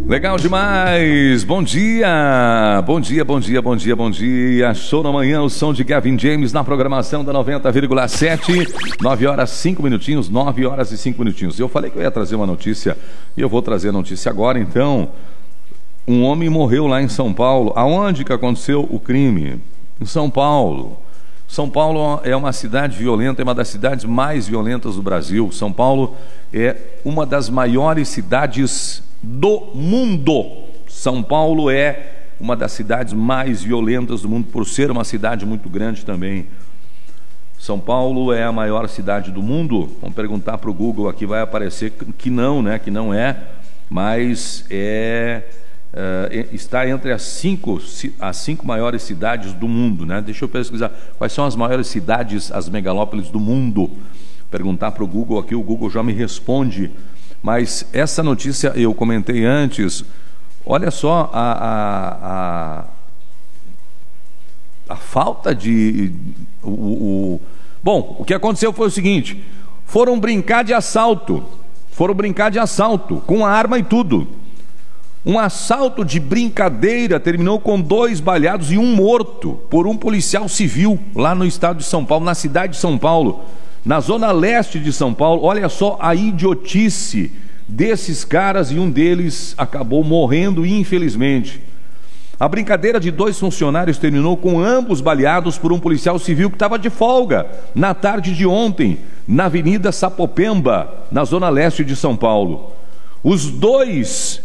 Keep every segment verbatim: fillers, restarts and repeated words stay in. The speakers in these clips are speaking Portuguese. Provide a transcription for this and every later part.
Legal demais, bom dia, bom dia, bom dia, bom dia, bom dia. Show na manhã, o som de Gavin James na programação da noventa vírgula sete, nove horas cinco minutinhos, nove horas e cinco minutinhos. Eu falei que eu ia trazer uma notícia e eu vou trazer a notícia agora. Então, um homem morreu lá em São Paulo. Aonde que aconteceu o crime? Em São Paulo. São Paulo é uma cidade violenta, é uma das cidades mais violentas do Brasil. São Paulo é uma das maiores cidades do mundo. São Paulo é uma das cidades mais violentas do mundo, por ser uma cidade muito grande também. São Paulo é a maior cidade do mundo? Vamos perguntar para o Google aqui, vai aparecer que não, né? Que não é, mas é, é, está entre as cinco, as cinco maiores cidades do mundo, né? Deixa eu pesquisar quais são as maiores cidades, as megalópolis do mundo. Perguntar para o Google aqui, o Google já me responde. Mas essa notícia eu comentei antes. Olha só a, a, a, a falta de... O, o, bom, o que aconteceu foi o seguinte: foram brincar de assalto, foram brincar de assalto, com a arma e tudo. Um assalto de brincadeira terminou com dois baleados e um morto por um policial civil lá no estado de São Paulo, na cidade de São Paulo. Na zona leste de São Paulo. Olha só a idiotice desses caras, e um deles acabou morrendo, infelizmente. A brincadeira de dois funcionários terminou com ambos baleados por um policial civil que estava de folga na tarde de ontem, na Avenida Sapopemba, na zona leste de São Paulo. Os dois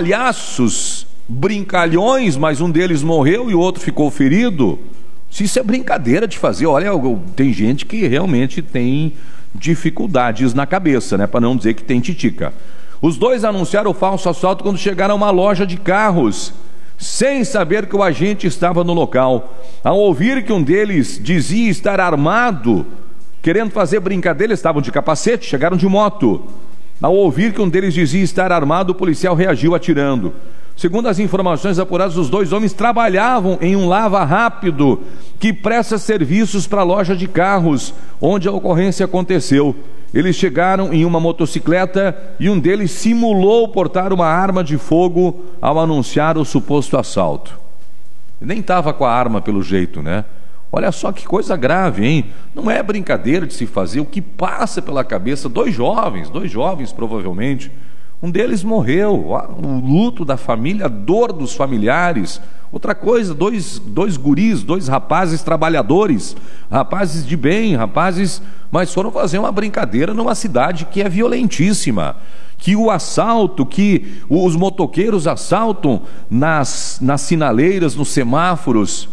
palhaços brincalhões, mas um deles morreu e o outro ficou ferido. Se isso é brincadeira de fazer, olha, tem gente que realmente tem dificuldades na cabeça, né? Para não dizer que tem titica. Os dois anunciaram o falso assalto quando chegaram a uma loja de carros, sem saber que o agente estava no local. Ao ouvir que um deles dizia estar armado, querendo fazer brincadeira, eles estavam de capacete, chegaram de moto. Ao ouvir que um deles dizia estar armado, o policial reagiu atirando. Segundo as informações apuradas, os dois homens trabalhavam em um lava-rápido que presta serviços para a loja de carros, onde a ocorrência aconteceu. Eles chegaram em uma motocicleta e um deles simulou portar uma arma de fogo ao anunciar o suposto assalto. Nem estava com a arma pelo jeito, né? Olha só que coisa grave, hein? Não é brincadeira de se fazer. O que passa pela cabeça, dois jovens, dois jovens provavelmente. Um deles morreu, o luto da família, a dor dos familiares. Outra coisa, dois, dois guris, dois rapazes trabalhadores, rapazes de bem, rapazes, mas foram fazer uma brincadeira numa cidade que é violentíssima. Que o assalto, que os motoqueiros assaltam nas, nas sinaleiras, nos semáforos,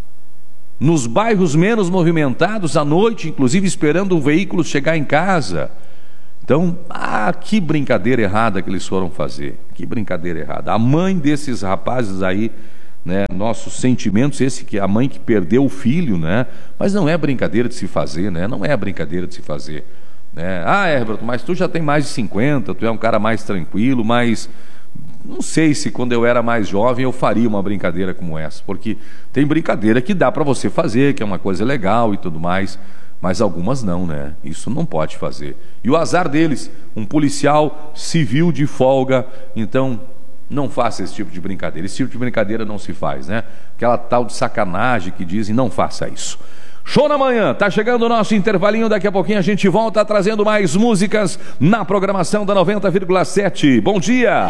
nos bairros menos movimentados, à noite, inclusive esperando o veículo chegar em casa. Então, ah, que brincadeira errada que eles foram fazer, que brincadeira errada. A mãe desses rapazes aí, né, nossos sentimentos, esse que a mãe que perdeu o filho, né, mas não é brincadeira de se fazer, né, não é brincadeira de se fazer, né. Ah, Herbert, mas tu já tem mais de cinquenta, tu é um cara mais tranquilo, mas não sei se quando eu era mais jovem eu faria uma brincadeira como essa, porque tem brincadeira que dá para você fazer, que é uma coisa legal e tudo mais, mas algumas não, né? Isso não pode fazer. E o azar deles, um policial civil de folga, então não faça esse tipo de brincadeira. Esse tipo de brincadeira não se faz, né? Aquela tal de sacanagem que dizem, não faça isso. Show na manhã, tá chegando o nosso intervalinho, daqui a pouquinho a gente volta trazendo mais músicas na programação da noventa vírgula sete. Bom dia!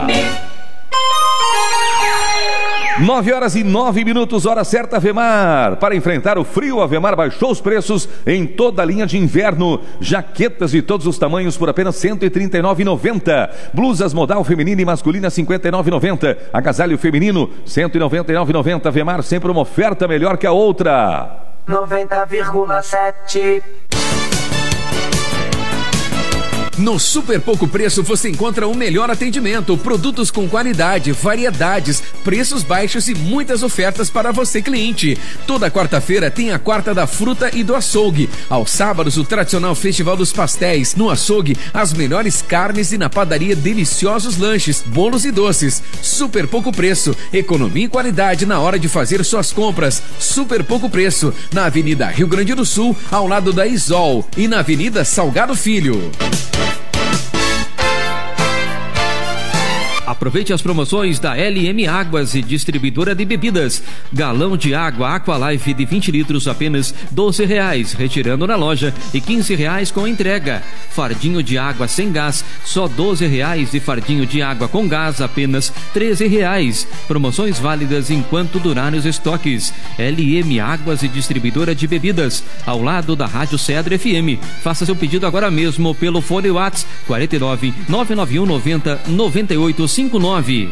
nove horas e nove minutos, hora certa, Avemar. Para enfrentar o frio, a Avemar baixou os preços em toda a linha de inverno. Jaquetas de todos os tamanhos por apenas cento e trinta e nove reais e noventa centavos. Blusas modal feminina e masculina cinquenta e nove reais e noventa centavos. Agasalho feminino cento e noventa e nove reais e noventa centavos. Avemar, sempre uma oferta melhor que a outra. noventa vírgula sete. No Super Pouco Preço você encontra o melhor atendimento, produtos com qualidade, variedades, preços baixos e muitas ofertas para você, cliente. Toda quarta-feira tem a Quarta da Fruta e do Açougue. Aos sábados, o tradicional Festival dos Pastéis. No Açougue, as melhores carnes e na padaria, deliciosos lanches, bolos e doces. Super Pouco Preço, economia e qualidade na hora de fazer suas compras. Super Pouco Preço, na Avenida Rio Grande do Sul, ao lado da Isol, e na Avenida Salgado Filho. Aproveite as promoções da L M Águas e Distribuidora de Bebidas. Galão de água Aqualife de vinte litros apenas doze reais, retirando na loja, e quinze reais com entrega. Fardinho de água sem gás, só doze reais, e fardinho de água com gás apenas treze reais. Promoções válidas enquanto durarem os estoques. L M Águas e Distribuidora de Bebidas, ao lado da Rádio Cedro F M. Faça seu pedido agora mesmo pelo fone WhatsApp quarenta e nove, nove nove um, noventa, noventa e oito cinquenta e nove.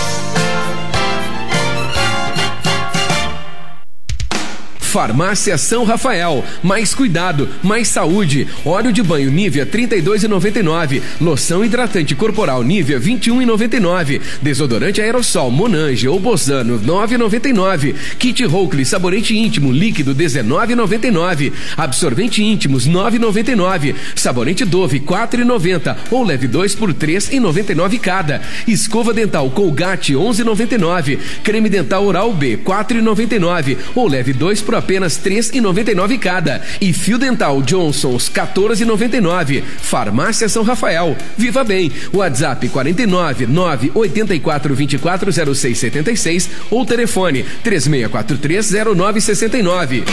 Farmácia São Rafael, mais cuidado, mais saúde. Óleo de banho Nivea trinta e dois reais e noventa e nove centavos. Loção hidratante corporal Nivea vinte e um reais e noventa e nove centavos. Desodorante aerossol Monange ou Bozano nove reais e noventa e nove centavos. Kit Hokley sabonete íntimo líquido dezenove reais e noventa e nove centavos. Absorvente íntimos nove reais e noventa e nove centavos. Sabonete Dove quatro reais e noventa centavos ou leve dois por três reais e noventa e nove centavos cada. Escova dental Colgate onze reais e noventa e nove centavos. Creme dental Oral B quatro reais e noventa e nove centavos ou leve dois por apenas três reais e noventa e nove centavos cada. E fio dental Johnson's quatorze reais e noventa e nove centavos. Farmácia São Rafael. Viva bem. WhatsApp quarenta e nove, nove oito quatro, vinte e quatro, zero seis setenta e seis ou telefone três seis quatro três, zero nove seis nove.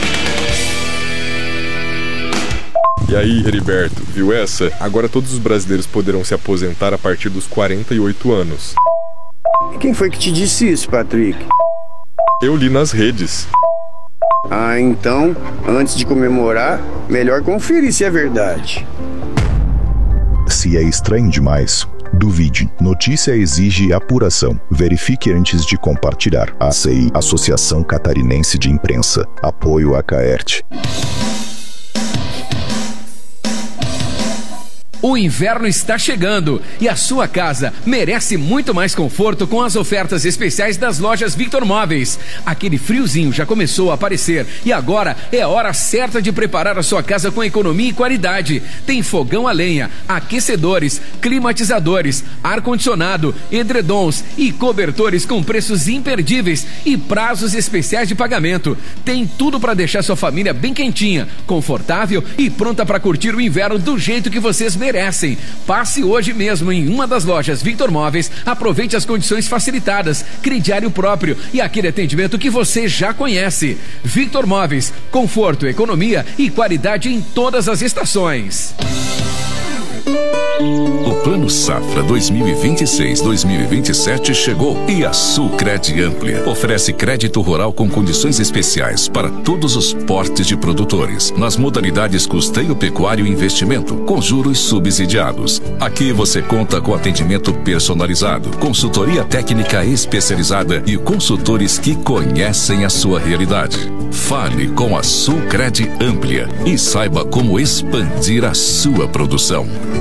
E aí, Heriberto, viu essa? Agora todos os brasileiros poderão se aposentar a partir dos quarenta e oito anos. Quem foi que te disse isso, Patrick? Eu li nas redes. Ah, então, antes de comemorar, melhor conferir se é verdade. Se é estranho demais, duvide. Notícia exige apuração. Verifique antes de compartilhar. A C I, Associação Catarinense de Imprensa. Apoio a Caerte. O inverno está chegando e a sua casa merece muito mais conforto com as ofertas especiais das lojas Victor Móveis. Aquele friozinho já começou a aparecer e agora é a hora certa de preparar a sua casa com economia e qualidade. Tem fogão a lenha, aquecedores, climatizadores, ar-condicionado, edredons e cobertores com preços imperdíveis e prazos especiais de pagamento. Tem tudo para deixar sua família bem quentinha, confortável e pronta para curtir o inverno do jeito que vocês merecem. Merecem. Passe hoje mesmo em uma das lojas Victor Móveis, aproveite as condições facilitadas, crediário próprio e aquele atendimento que você já conhece. Victor Móveis, conforto, economia e qualidade em todas as estações. O Plano Safra dois mil e vinte e seis a dois mil e vinte e sete chegou e a Sulcred Amplia oferece crédito rural com condições especiais para todos os portes de produtores, nas modalidades custeio pecuário e investimento, com juros subsidiados. Aqui você conta com atendimento personalizado, consultoria técnica especializada e consultores que conhecem a sua realidade. Fale com a Sulcred Amplia e saiba como expandir a sua produção.